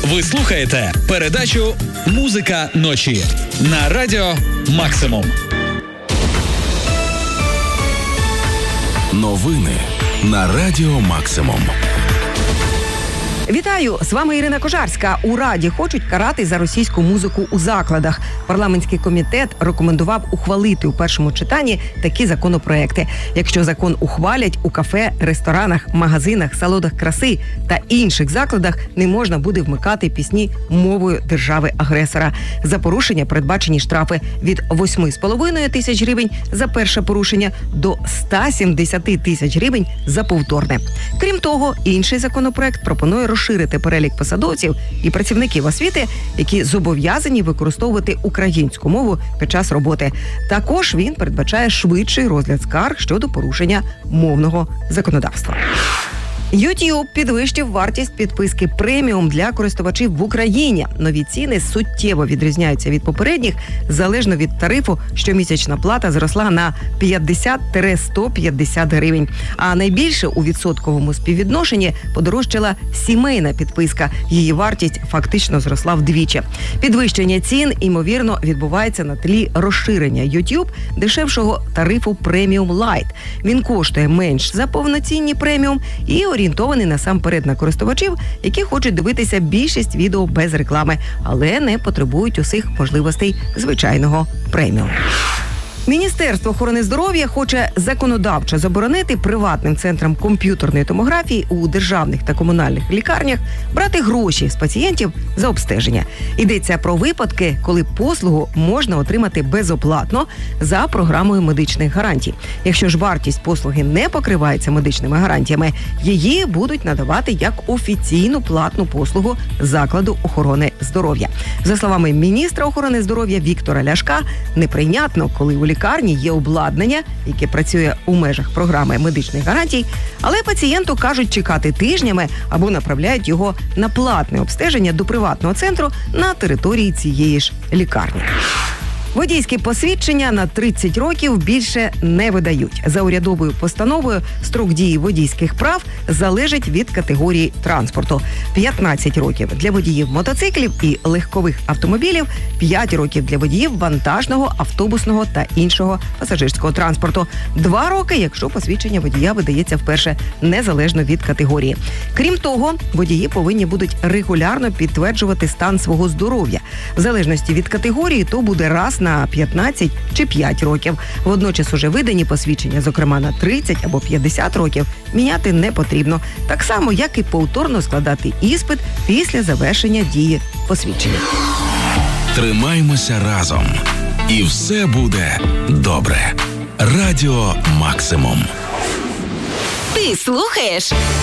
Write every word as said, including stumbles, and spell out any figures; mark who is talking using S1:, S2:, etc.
S1: Ви слухаєте передачу «Музика ночі» на радіо «Максимум».
S2: Новини на радіо «Максимум».
S3: Вітаю! З вами Ірина Кожарська. У Раді хочуть карати за російську музику у закладах. Парламентський комітет рекомендував ухвалити у першому читанні такі законопроекти. Якщо закон ухвалять, у кафе, ресторанах, магазинах, салонах краси та інших закладах не можна буде вмикати пісні мовою держави-агресора. За порушення передбачені штрафи від восьми з половиною тисяч гривень за перше порушення до ста сімдесяти тисяч гривень за повторне. Крім того, інший законопроект пропонує розширити перелік посадовців і працівників освіти, які зобов'язані використовувати українську мову під час роботи. Також він передбачає швидший розгляд скарг щодо порушення мовного законодавства. YouTube підвищив вартість підписки преміум для користувачів в Україні. Нові ціни суттєво відрізняються від попередніх. Залежно від тарифу, щомісячна плата зросла на п'ятдесят - сто п'ятдесят гривень. А найбільше у відсотковому співвідношенні подорожчала сімейна підписка. Її вартість фактично зросла вдвічі. Підвищення цін, ймовірно, відбувається на тлі розширення YouTube дешевшого тарифу преміум Lite. Він коштує менш за повноцінні преміум і орієнтований насамперед на користувачів, які хочуть дивитися більшість відео без реклами, але не потребують усіх можливостей звичайного преміум. Міністерство охорони здоров'я хоче законодавчо заборонити приватним центрам комп'ютерної томографії у державних та комунальних лікарнях брати гроші з пацієнтів за обстеження. Йдеться про випадки, коли послугу можна отримати безоплатно за програмою медичних гарантій. Якщо ж вартість послуги не покривається медичними гарантіями, її будуть надавати як офіційну платну послугу закладу охорони здоров'я. За словами міністра охорони здоров'я Віктора Ляшка, неприйнятно, коли у лікарні є обладнання, яке працює у межах програми медичних гарантій, але пацієнту кажуть чекати тижнями або направляють його на платне обстеження до приватного центру на території цієї ж лікарні. Водійські посвідчення на тридцять років більше не видають. За урядовою постановою строк дії водійських прав залежить від категорії транспорту. п'ятнадцять років для водіїв мотоциклів і легкових автомобілів, п'ять років для водіїв вантажного, автобусного та іншого пасажирського транспорту. Два роки, якщо посвідчення водія видається вперше, незалежно від категорії. Крім того, водії повинні будуть регулярно підтверджувати стан свого здоров'я. В залежності від категорії то буде раз на п'ятнадцять чи п'ять років. Водночас уже видані посвідчення, зокрема на тридцять або п'ятдесят років, міняти не потрібно. Так само, як і повторно складати іспит після завершення дії посвідчення.
S2: Тримаймося разом. І все буде добре. Радіо «Максимум».
S4: Ти слухаєш